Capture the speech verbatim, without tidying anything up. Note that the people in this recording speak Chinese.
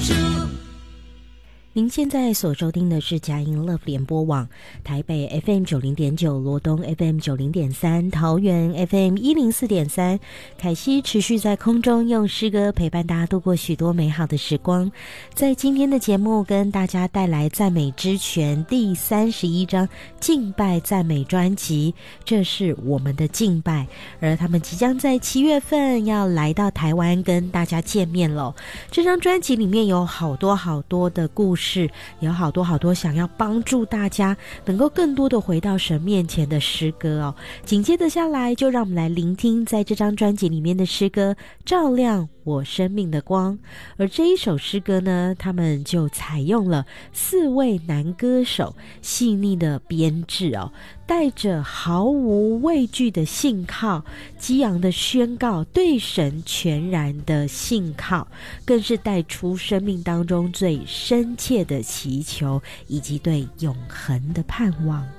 您现在所收听的是佳音 Love 联播网，台北 F M 九零点九，罗东 F M 九零点三，桃园 F M 一零四点三。凯西持续在空中用诗歌陪伴大家度过许多美好的时光。在今天的节目，跟大家带来赞美之泉第三十一章敬拜赞美专辑，这是我们的敬拜。而他们即将在七月份要来到台湾跟大家见面了。这张专辑里面有好多好多的故事。是有好多好多想要帮助大家能够更多的回到神面前的诗歌哦。紧接着下来，就让我们来聆听在这张专辑里面的诗歌《照亮我生命的光》。而这一首诗歌呢，他们就采用了四位男歌手细腻的编制哦，带着毫无畏惧的信靠，激昂的宣告对神全然的信靠，更是带出生命当中最深切的祈求以及对永恒的盼望。